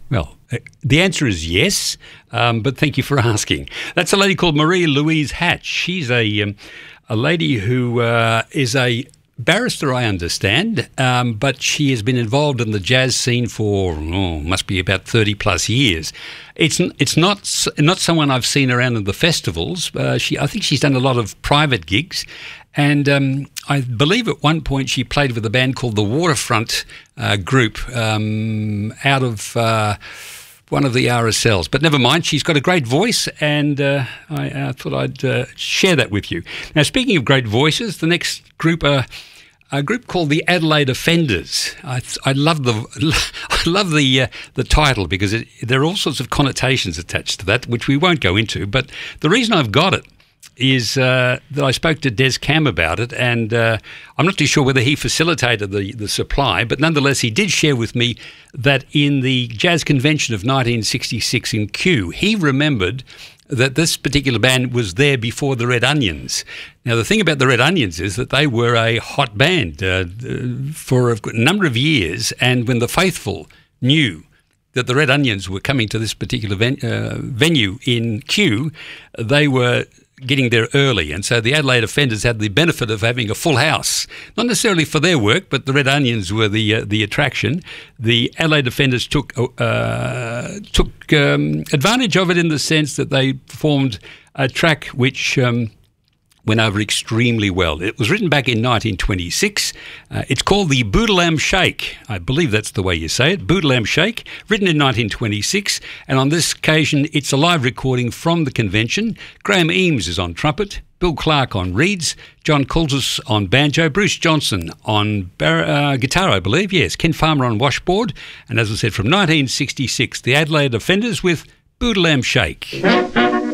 Well, the answer is yes, but thank you for asking. That's a lady called Marie Louise Hatch. She's a lady who is a barrister, I understand, but she has been involved in the jazz scene for must be about 30 plus years. It's not someone I've seen around in the festivals. I think she's done a lot of private gigs, and I believe at one point she played with a band called the Waterfront Group out of one of the RSLs. But never mind, she's got a great voice, and I thought I'd share that with you. Now, speaking of great voices, the next group are a group called the Adelaide Offenders. I love the title because there are all sorts of connotations attached to that, which we won't go into. But the reason I've got it is that I spoke to Des Cam about it, and I'm not too sure whether he facilitated the supply, but nonetheless he did share with me that in the Jazz Convention of 1966 in Kew, he remembered that this particular band was there before the Red Onions. Now, the thing about the Red Onions is that they were a hot band for a number of years, and when the faithful knew that the Red Onions were coming to this particular venue in Kew, they were getting there early, and so the Adelaide Offenders had the benefit of having a full house, not necessarily for their work, but the Red Onions were the attraction. The Adelaide Offenders took advantage of it in the sense that they performed a track which went over extremely well. It was written back in 1926. It's called the Boodalam Shake. I believe that's the way you say it, Boodalam Shake, written in 1926. And on this occasion, it's a live recording from the convention. Graham Eames is on trumpet, Bill Clark on reeds, John Coulter on banjo, Bruce Johnson on guitar, I believe, yes, Ken Farmer on washboard. And as I said, from 1966, the Adelaide Offenders with Boodalam Shake.